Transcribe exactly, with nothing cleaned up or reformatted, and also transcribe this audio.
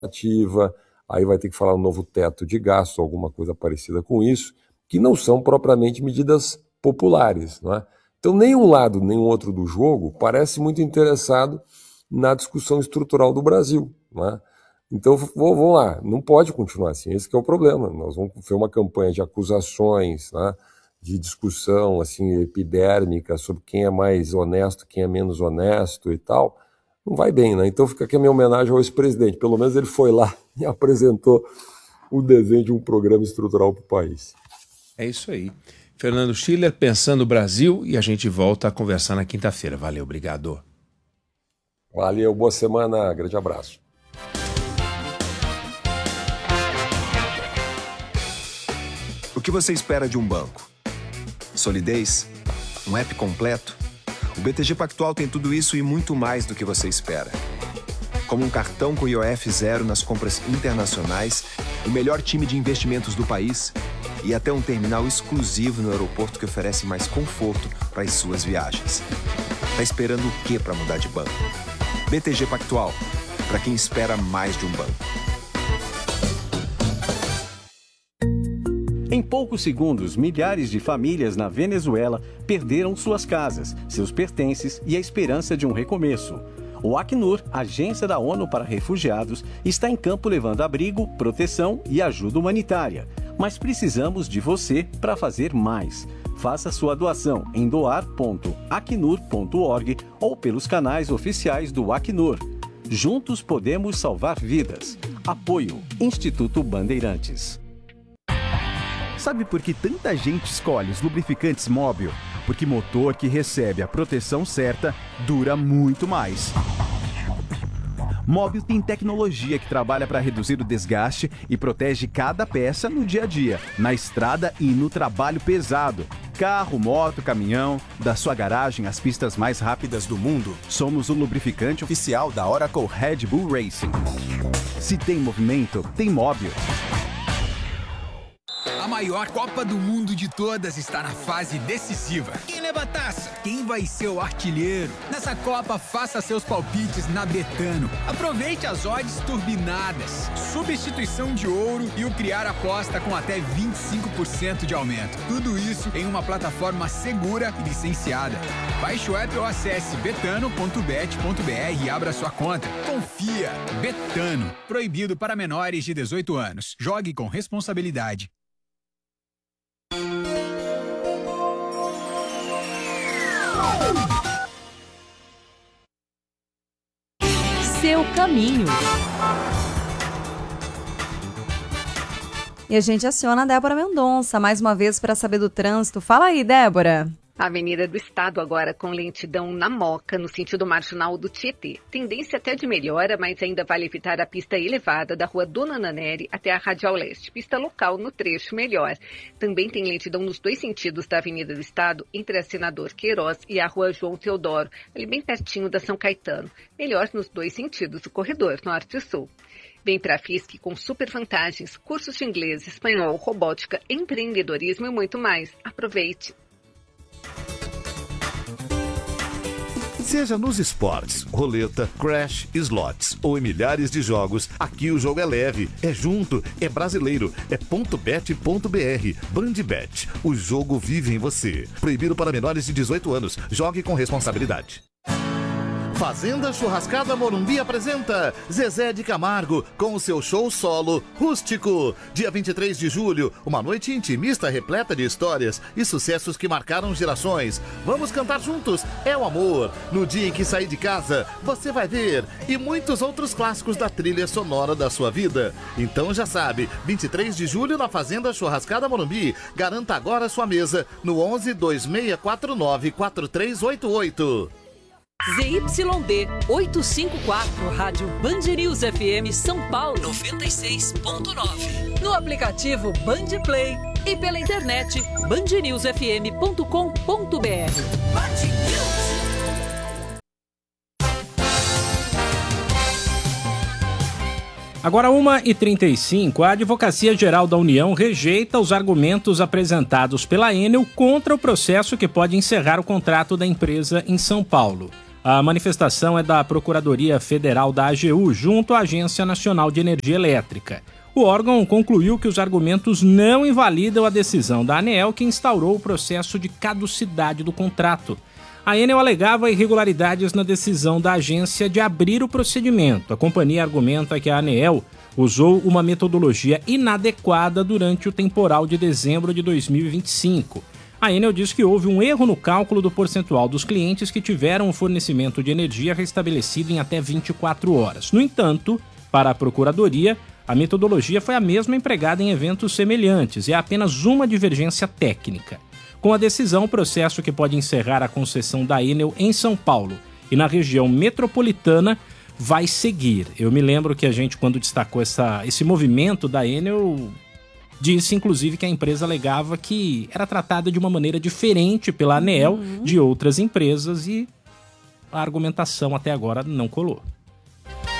ativa, aí vai ter que falar um novo teto de gasto, alguma coisa parecida com isso, que não são propriamente medidas populares, não é? Então, nem um lado nem o outro do jogo parece muito interessado na discussão estrutural do Brasil, não é? Então, vamos lá, não pode continuar assim, esse que é o problema. Nós vamos ter uma campanha de acusações, né, de discussão assim, epidérmica sobre quem é mais honesto, quem é menos honesto e tal. Não vai bem, né? Então fica aqui a minha homenagem ao ex-presidente. Pelo menos ele foi lá e apresentou o desenho de um programa estrutural para o país. É isso aí. Fernando Schiller, Pensando o Brasil, e a gente volta a conversar na quinta-feira. Valeu, obrigado. Valeu, boa semana, grande abraço. O que você espera de um banco? Solidez? Um app completo? O B T G Pactual tem tudo isso e muito mais do que você espera. Como um cartão com I O F zero nas compras internacionais, o melhor time de investimentos do país e até um terminal exclusivo no aeroporto que oferece mais conforto para as suas viagens. Tá esperando o quê para mudar de banco? B T G Pactual, para quem espera mais de um banco. Em poucos segundos, milhares de famílias na Venezuela perderam suas casas, seus pertences e a esperança de um recomeço. O Acnur, agência da ONU para refugiados, está em campo levando abrigo, proteção e ajuda humanitária. Mas precisamos de você para fazer mais. Faça sua doação em doar ponto acnur ponto org ou pelos canais oficiais do Acnur. Juntos podemos salvar vidas. Apoio Instituto Bandeirantes. Sabe por que tanta gente escolhe os lubrificantes Mobil? Porque motor que recebe a proteção certa dura muito mais. Mobil tem tecnologia que trabalha para reduzir o desgaste e protege cada peça no dia a dia, na estrada e no trabalho pesado. Carro, moto, caminhão, da sua garagem às pistas mais rápidas do mundo, somos o lubrificante oficial da Oracle Red Bull Racing. Se tem movimento, tem Mobil. A maior Copa do Mundo de todas está na fase decisiva. Quem leva a taça? Quem vai ser o artilheiro? Nessa Copa, faça seus palpites na Betano. Aproveite as odds turbinadas, substituição de ouro e o criar aposta com até vinte e cinco por cento de aumento. Tudo isso em uma plataforma segura e licenciada. Baixe o app ou acesse betano ponto bet ponto br e abra sua conta. Confia! Betano. Proibido para menores de dezoito anos. Jogue com responsabilidade. Seu caminho. E a gente aciona a Débora Mendonça mais uma vez para saber do trânsito. Fala aí, Débora. Avenida do Estado agora com lentidão na Moca, no sentido marginal do Tietê. Tendência até de melhora, mas ainda vale evitar a pista elevada da rua Dona Nanere até a Radial Leste. Pista local no trecho melhor. Também tem lentidão nos dois sentidos da Avenida do Estado, entre a Senador Queiroz e a rua João Teodoro, ali bem pertinho da São Caetano. Melhor nos dois sentidos do corredor, norte e sul. Vem para a F I S C com super vantagens, cursos de inglês, espanhol, robótica, empreendedorismo e muito mais. Aproveite! Seja nos esportes, roleta, crash, slots ou em milhares de jogos, aqui o jogo é leve, é junto, é brasileiro, é ponto bet ponto br. Bandbet, o jogo vive em você. Proibido para menores de dezoito anos. Jogue com responsabilidade. Fazenda Churrascada Morumbi apresenta Zezé de Camargo com o seu show solo Rústico. Dia vinte e três de julho, uma noite intimista repleta de histórias e sucessos que marcaram gerações. Vamos cantar juntos, é o amor. No dia em que sair de casa, você vai ver. E muitos outros clássicos da trilha sonora da sua vida. Então já sabe, vinte e três de julho na Fazenda Churrascada Morumbi. Garanta agora sua mesa no onze, dois seis quatro nove, quatro três oito oito. Z Y D oitocentos e cinquenta e quatro, Rádio Band News F M São Paulo noventa e seis ponto nove. No aplicativo Band Play e pela internet band news f m ponto com ponto b r. Agora uma e trinta e cinco, a Advocacia Geral da União rejeita os argumentos apresentados pela Enel contra o processo que pode encerrar o contrato da empresa em São Paulo. A manifestação é da Procuradoria Federal da A G U, junto à Agência Nacional de Energia Elétrica. O órgão concluiu que os argumentos não invalidam a decisão da ANEEL, que instaurou o processo de caducidade do contrato. A Enel alegava irregularidades na decisão da agência de abrir o procedimento. A companhia argumenta que a ANEEL usou uma metodologia inadequada durante o temporal de dezembro de dois mil e vinte e cinco. A Enel diz que houve um erro no cálculo do percentual dos clientes que tiveram o fornecimento de energia restabelecido em até vinte e quatro horas. No entanto, para a Procuradoria, a metodologia foi a mesma empregada em eventos semelhantes e há apenas uma divergência técnica. Com a decisão, o processo que pode encerrar a concessão da Enel em São Paulo e na região metropolitana vai seguir. Eu me lembro que a gente, quando destacou essa, esse movimento da Enel, disse inclusive que a empresa alegava que era tratada de uma maneira diferente pela ANEEL uhum. de outras empresas e a argumentação até agora não colou.